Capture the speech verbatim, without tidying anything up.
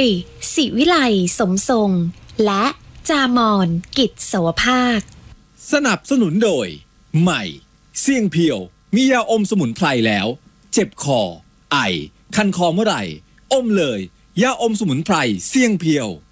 ยศิวิไลสมทรงและจามอนกิจสวภาคสนับสนุนโดยใหม่เสี่ยงเพียวมียาอมสมุนไพรแล้วเจ็บคอไอคันคอเมื่อไหร่อมเลยยาอมสมุนไพรเสี่ยงเพียว